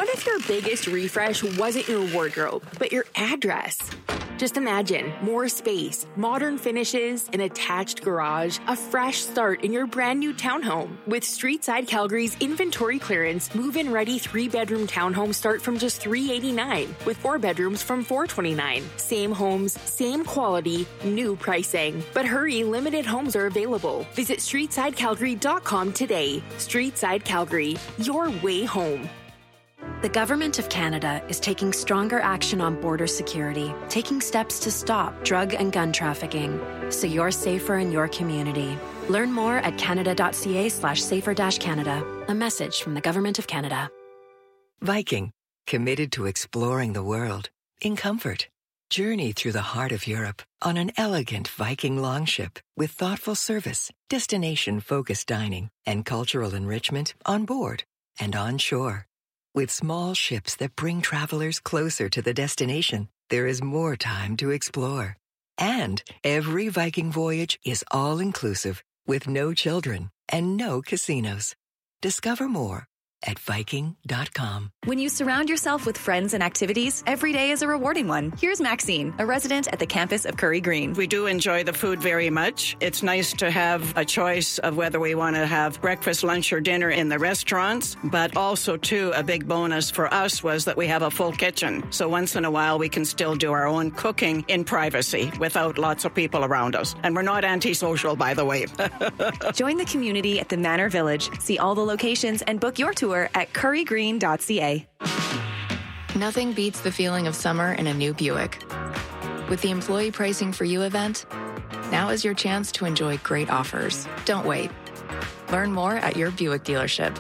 What if your biggest refresh wasn't your wardrobe, but your address? Just imagine more space, modern finishes, an attached garage, a fresh start in your brand new townhome. With Streetside Calgary's inventory clearance, move-in ready 3-bedroom townhomes start from just $389, with 4 bedrooms from $429. Same homes, same quality, new pricing. But hurry, limited homes are available. Visit StreetsideCalgary.com today. Streetside Calgary, your way home. The Government of Canada is taking stronger action on border security, taking steps to stop drug and gun trafficking, so you're safer in your community. Learn more at canada.ca/safer-canada. A message from the Government of Canada. Viking, committed to exploring the world in comfort. Journey through the heart of Europe on an elegant Viking longship with thoughtful service, destination-focused dining, and cultural enrichment on board and on shore. With small ships that bring travelers closer to the destination, there is more time to explore. And every Viking voyage is all-inclusive with no children and no casinos. Discover more at Viking.com. When you surround yourself with friends and activities, every day is a rewarding one. Here's Maxine, a resident at the campus of Curry Green. We do enjoy the food very much. It's nice to have a choice of whether we want to have breakfast, lunch, or dinner in the restaurants, but also, too, a big bonus for us was that we have a full kitchen. So once in a while, we can still do our own cooking in privacy without lots of people around us. And we're not antisocial, by the way. Join the community at the Manor Village. See all the locations and book your tour at currygreen.ca. Nothing beats the feeling of summer in a new Buick. With the Employee Pricing for You event, now is your chance to enjoy great offers. Don't wait. Learn more at your Buick dealership.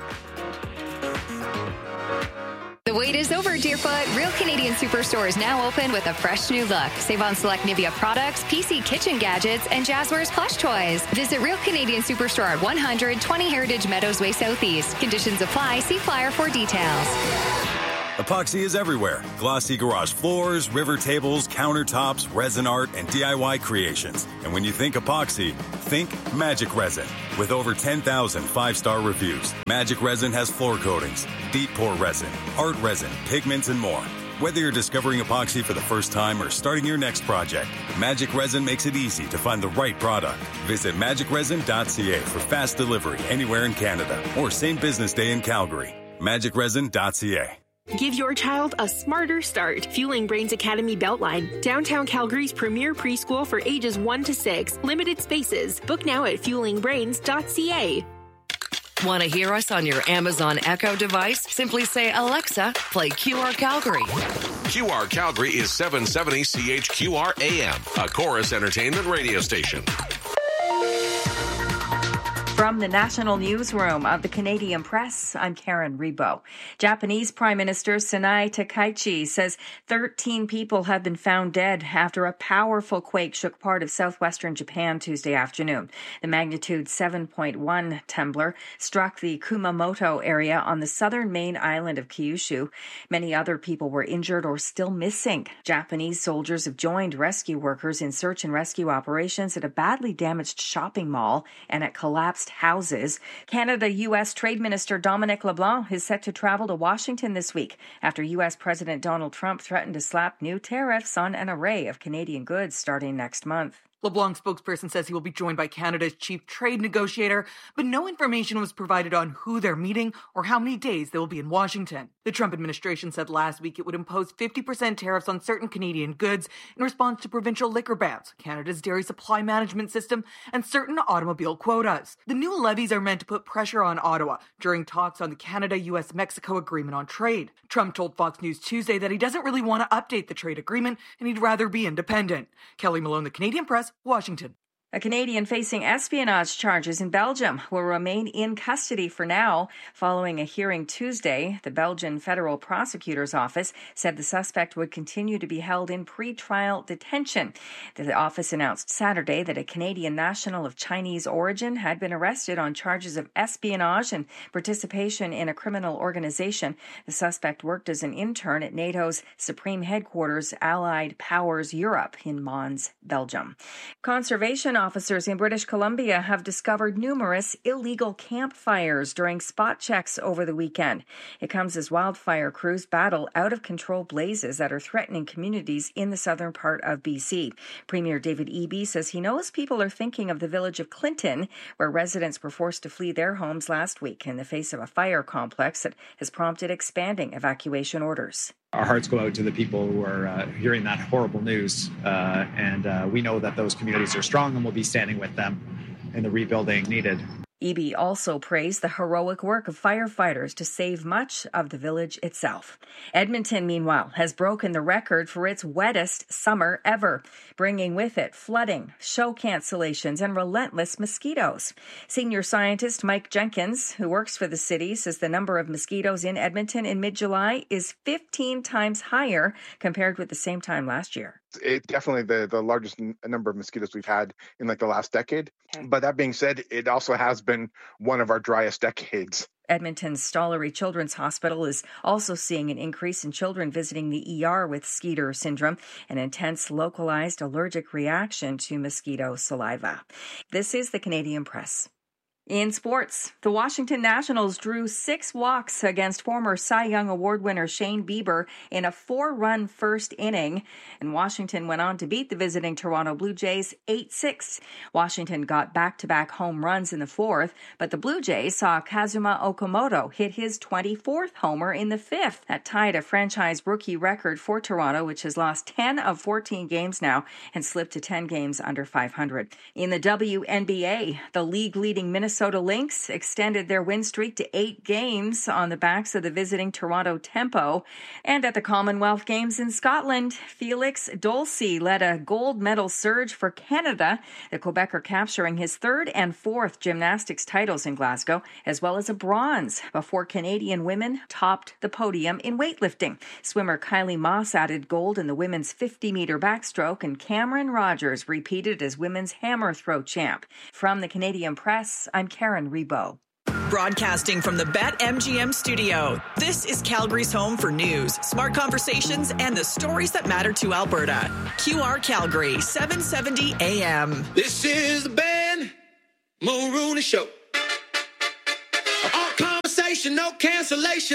The wait is over, Deerfoot. Real Canadian Superstore is now open with a fresh new look. Save on select Nivea products, PC kitchen gadgets, and Jazzwares plush toys. Visit Real Canadian Superstore at 120 Heritage Meadows Way Southeast. Conditions apply. See flyer for details. Epoxy is everywhere. Glossy garage floors, river tables, countertops, resin art, and DIY creations. And when you think epoxy, think Magic Resin. With over 10,000 5-star reviews, Magic Resin has floor coatings, deep pour resin, art resin, pigments, and more. Whether you're discovering epoxy for the first time or starting your next project, Magic Resin makes it easy to find the right product. Visit magicresin.ca for fast delivery anywhere in Canada or same business day in Calgary. magicresin.ca. Give your child a smarter start. Fueling Brains Academy Beltline, downtown Calgary's premier preschool for ages 1 to 6. Limited spaces. Book now at fuelingbrains.ca. Want to hear us on your Amazon Echo device? Simply say, Alexa, play QR Calgary. QR Calgary is 770 CHQR AM, a Chorus Entertainment radio station. From the National Newsroom of the Canadian Press, I'm Karen Rebo. Japanese Prime Minister Sanae Takaichi says 13 people have been found dead after a powerful quake shook part of southwestern Japan Tuesday afternoon. The magnitude 7.1 tremor struck the Kumamoto area on the southern main island of Kyushu. Many other people were injured or still missing. Japanese soldiers have joined rescue workers in search and rescue operations at a badly damaged shopping mall and at collapsed houses. Canada-U.S. Trade Minister Dominic LeBlanc is set to travel to Washington this week after U.S. President Donald Trump threatened to slap new tariffs on an array of Canadian goods starting next month. LeBlanc's spokesperson says he will be joined by Canada's chief trade negotiator, but no information was provided on who they're meeting or how many days they will be in Washington. The Trump administration said last week it would impose 50% tariffs on certain Canadian goods in response to provincial liquor bans, Canada's dairy supply management system, and certain automobile quotas. The new levies are meant to put pressure on Ottawa during talks on the Canada-US-Mexico Agreement on Trade. Trump told Fox News Tuesday that he doesn't really want to update the trade agreement and he'd rather be independent. Kelly Malone, The Canadian Press, Washington. A Canadian facing espionage charges in Belgium will remain in custody for now. Following a hearing Tuesday, the Belgian Federal Prosecutor's Office said the suspect would continue to be held in pre-trial detention. The office announced Saturday that a Canadian national of Chinese origin had been arrested on charges of espionage and participation in a criminal organization. The suspect worked as an intern at NATO's Supreme Headquarters, Allied Powers Europe in Mons, Belgium. Conservation officers in British Columbia have discovered numerous illegal campfires during spot checks over the weekend. It comes as wildfire crews battle out-of-control blazes that are threatening communities in the southern part of BC. Premier David Eby says he knows people are thinking of the village of Clinton, where residents were forced to flee their homes last week in the face of a fire complex that has prompted expanding evacuation orders. Our hearts go out to the people who are hearing that horrible news, and we know that those communities are strong and we'll be standing with them in the rebuilding needed. Eby also praised the heroic work of firefighters to save much of the village itself. Edmonton, meanwhile, has broken the record for its wettest summer ever, bringing with it flooding, show cancellations, and relentless mosquitoes. Senior scientist Mike Jenkins, who works for the city, says the number of mosquitoes in Edmonton in mid-July is 15 times higher compared with the same time last year. It's definitely the largest number of mosquitoes we've had in the last decade. Okay. But that being said, it also has been one of our driest decades. Edmonton's Stollery Children's Hospital is also seeing an increase in children visiting the ER with Skeeter syndrome, an intense localized allergic reaction to mosquito saliva. This is the Canadian Press. In sports, the Washington Nationals drew 6 walks against former Cy Young Award winner Shane Bieber in a 4-run first inning, and Washington went on to beat the visiting Toronto Blue Jays 8-6. Washington got back-to-back home runs in the 4th, but the Blue Jays saw Kazuma Okamoto hit his 24th homer in the 5th. That tied a franchise rookie record for Toronto, which has lost 10 of 14 games now and slipped to 10 games under 500. In the WNBA, the league-leading Minnesota Lynx extended their win streak to 8 games on the backs of the visiting Toronto Tempo. And at the Commonwealth Games in Scotland, Felix Dolce led a gold medal surge for Canada, the Quebecer capturing his 3rd and 4th gymnastics titles in Glasgow, as well as a bronze, before Canadian women topped the podium in weightlifting. Swimmer Kylie Moss added gold in the women's 50-meter backstroke, and Cameron Rogers repeated as women's hammer throw champ. From the Canadian Press, I'm Karen Rebo. Broadcasting from the BetMGM studio, this is Calgary's home for news, smart conversations, and the stories that matter to Alberta. QR Calgary, 770 AM. This is the Ben Mulrooney Show. All conversation, no cancellation.